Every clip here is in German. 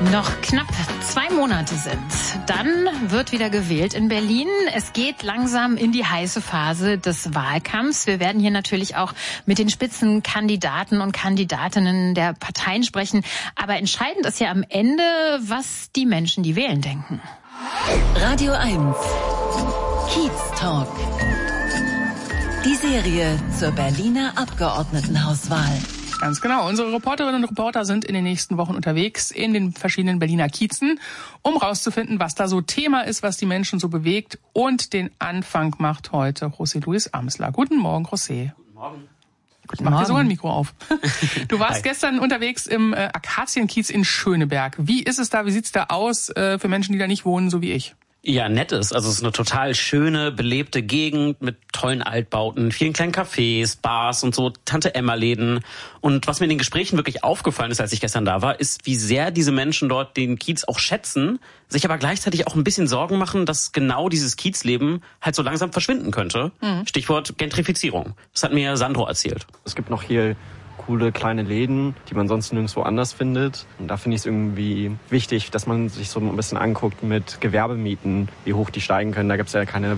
Noch knapp 2 Monate sind. Dann wird wieder gewählt in Berlin. Es geht langsam in die heiße Phase des Wahlkampfs. Wir werden hier natürlich auch mit den Spitzenkandidaten und Kandidatinnen der Parteien sprechen. Aber entscheidend ist ja am Ende, was die Menschen, die wählen, denken. Radio 1. Kiez Talk. Die Serie zur Berliner Abgeordnetenhauswahl. Ganz genau. Unsere Reporterinnen und Reporter sind in den nächsten Wochen unterwegs in den verschiedenen Berliner Kiezen, um rauszufinden, was da so Thema ist, was die Menschen so bewegt. Und den Anfang macht heute José Luis Amsler. Guten Morgen, José. Guten Morgen. Ich mach dir sogar ein Mikro auf. Du warst gestern unterwegs im Akazienkiez in Schöneberg. Wie ist es da? Wie sieht's da aus für Menschen, die da nicht wohnen, so wie ich? Ja, nett ist. Also es ist eine total schöne, belebte Gegend mit tollen Altbauten, vielen kleinen Cafés, Bars und so, Tante-Emma-Läden. Und was mir in den Gesprächen wirklich aufgefallen ist, als ich gestern da war, ist, wie sehr diese Menschen dort den Kiez auch schätzen, sich aber gleichzeitig auch ein bisschen Sorgen machen, dass genau dieses Kiezleben halt so langsam verschwinden könnte. Stichwort Gentrifizierung. Das hat mir Sandro erzählt. Es gibt noch hier coole kleine Läden, die man sonst nirgendwo anders findet. Und da finde ich es irgendwie wichtig, dass man sich so ein bisschen anguckt mit Gewerbemieten, wie hoch die steigen können. Da gibt es ja kein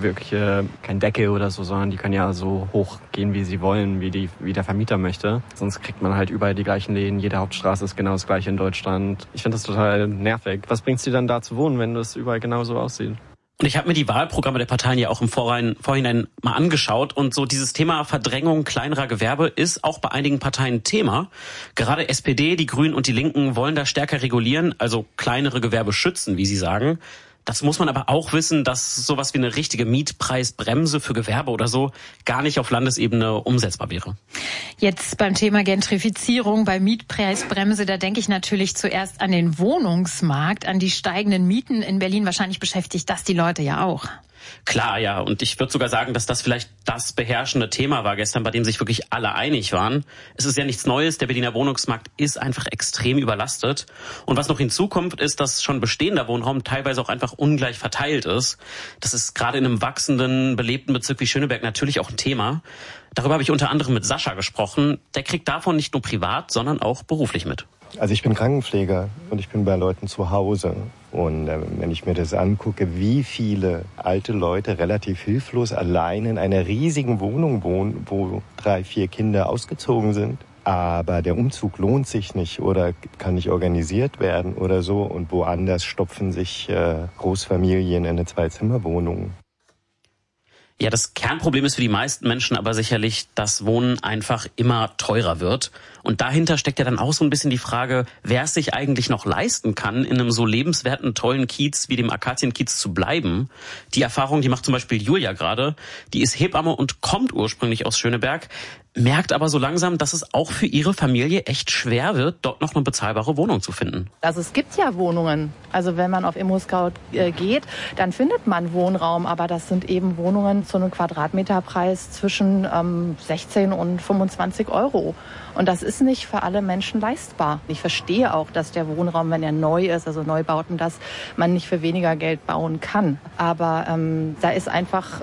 Deckel oder so, sondern die können ja so hoch gehen, wie sie wollen, wie der Vermieter möchte. Sonst kriegt man halt überall die gleichen Läden. Jede Hauptstraße ist genau das gleiche in Deutschland. Ich finde das total nervig. Was bringt's dir dann da zu wohnen, wenn das überall genauso aussieht? Und ich habe mir die Wahlprogramme der Parteien ja auch im Vorhinein mal angeschaut. Und so dieses Thema Verdrängung kleinerer Gewerbe ist auch bei einigen Parteien Thema. Gerade SPD, die Grünen und die Linken wollen da stärker regulieren, also kleinere Gewerbe schützen, wie sie sagen. Das muss man aber auch wissen, dass sowas wie eine richtige Mietpreisbremse für Gewerbe oder so gar nicht auf Landesebene umsetzbar wäre. Jetzt beim Thema Gentrifizierung, bei Mietpreisbremse, da denke ich natürlich zuerst an den Wohnungsmarkt, an die steigenden Mieten in Berlin. Wahrscheinlich beschäftigt das die Leute ja auch. Klar, ja. Und ich würde sogar sagen, dass das vielleicht das beherrschende Thema war gestern, bei dem sich wirklich alle einig waren. Es ist ja nichts Neues. Der Berliner Wohnungsmarkt ist einfach extrem überlastet. Und was noch hinzukommt, ist, dass schon bestehender Wohnraum teilweise auch einfach ungleich verteilt ist. Das ist gerade in einem wachsenden, belebten Bezirk wie Schöneberg natürlich auch ein Thema. Darüber habe ich unter anderem mit Sascha gesprochen. Der kriegt davon nicht nur privat, sondern auch beruflich mit. Also ich bin Krankenpfleger und ich bin bei Leuten zu Hause. Und wenn ich mir das angucke, wie viele alte Leute relativ hilflos allein in einer riesigen Wohnung wohnen, wo 3, 4 Kinder ausgezogen sind, aber der Umzug lohnt sich nicht oder kann nicht organisiert werden oder so, und woanders stopfen sich Großfamilien in eine 2-Zimmer-Wohnung. Ja, das Kernproblem ist für die meisten Menschen aber sicherlich, dass Wohnen einfach immer teurer wird. Und dahinter steckt ja dann auch so ein bisschen die Frage, wer es sich eigentlich noch leisten kann, in einem so lebenswerten, tollen Kiez wie dem Akazienkiez zu bleiben. Die Erfahrung, die macht zum Beispiel Julia gerade. Die ist Hebamme und kommt ursprünglich aus Schöneberg, merkt aber so langsam, dass es auch für ihre Familie echt schwer wird, dort noch eine bezahlbare Wohnung zu finden. Also es gibt ja Wohnungen. Also wenn man auf ImmoScout geht, dann findet man Wohnraum. Aber das sind eben Wohnungen zu einem Quadratmeterpreis zwischen 16 und 25 Euro. Und das ist nicht für alle Menschen leistbar. Ich verstehe auch, dass der Wohnraum, wenn er neu ist, also Neubauten, dass man nicht für weniger Geld bauen kann. Aber da ist einfach,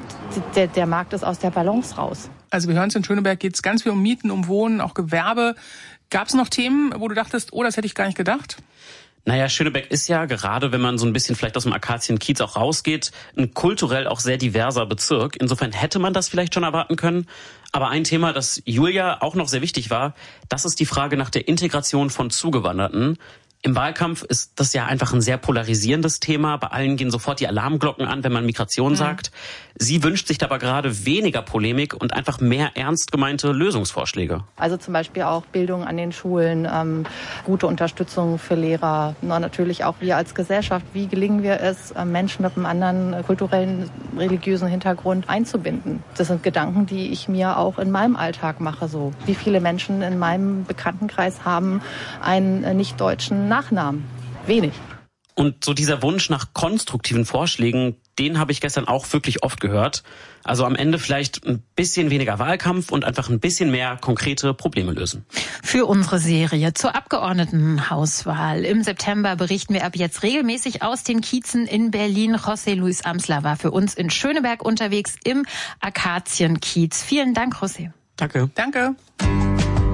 der Markt ist aus der Balance raus. Also wir hören es, in Schöneberg geht es ganz viel um Mieten, um Wohnen, auch Gewerbe. Gab es noch Themen, wo du dachtest, oh, das hätte ich gar nicht gedacht? Naja, Schöneberg ist ja, gerade wenn man so ein bisschen vielleicht aus dem Akazienkiez auch rausgeht, ein kulturell auch sehr diverser Bezirk. Insofern hätte man das vielleicht schon erwarten können. Aber ein Thema, das Julia auch noch sehr wichtig war, das ist die Frage nach der Integration von Zugewanderten. Im Wahlkampf ist das ja einfach ein sehr polarisierendes Thema. Bei allen gehen sofort die Alarmglocken an, wenn man Migration sagt. Sie wünscht sich dabei gerade weniger Polemik und einfach mehr ernst gemeinte Lösungsvorschläge. Also zum Beispiel auch Bildung an den Schulen, gute Unterstützung für Lehrer. Natürlich auch wir als Gesellschaft. Wie gelingen wir es, Menschen mit einem anderen kulturellen, religiösen Hintergrund einzubinden? Das sind Gedanken, die ich mir auch in meinem Alltag mache. So, wie viele Menschen in meinem Bekanntenkreis haben einen nicht-deutschen Nachnamen? Wenig. Und so dieser Wunsch nach konstruktiven Vorschlägen, den habe ich gestern auch wirklich oft gehört. Also am Ende vielleicht ein bisschen weniger Wahlkampf und einfach ein bisschen mehr konkrete Probleme lösen. Für unsere Serie zur Abgeordnetenhauswahl im September berichten wir ab jetzt regelmäßig aus den Kiezen in Berlin. José Luis Amsler war für uns in Schöneberg unterwegs im Akazienkiez. Vielen Dank, José. Danke. Danke.